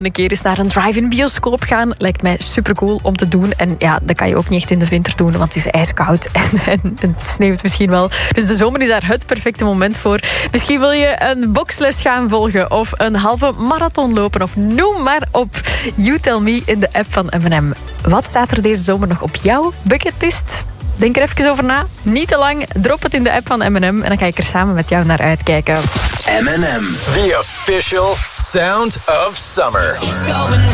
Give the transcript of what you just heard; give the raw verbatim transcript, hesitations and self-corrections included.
Een keer eens naar een drive-in bioscoop gaan lijkt mij supercool om te doen. En ja, dat kan je ook niet echt in de winter doen, want het is ijskoud en, en het sneeuwt misschien wel. Dus de zomer is daar het perfecte moment voor. Misschien wil je een boksles gaan volgen of een halve marathon lopen of noem maar op. You Tell Me in de app van M en M. Wat staat er deze zomer nog op jouw bucketlist? Denk er even over na. Niet te lang. Drop het in de app van M en M en dan ga ik er samen met jou naar uitkijken. M en M, the official sound of summer.